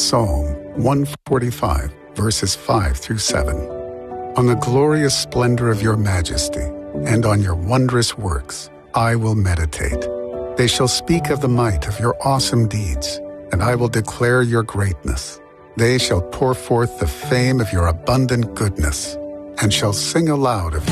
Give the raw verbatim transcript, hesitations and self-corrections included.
Psalm one forty-five, verses five through seven. On the glorious splendor of your majesty and on your wondrous works I will meditate. They shall speak of the might of your awesome deeds, and I will declare your greatness. They shall pour forth the fame of your abundant goodness, and shall sing aloud of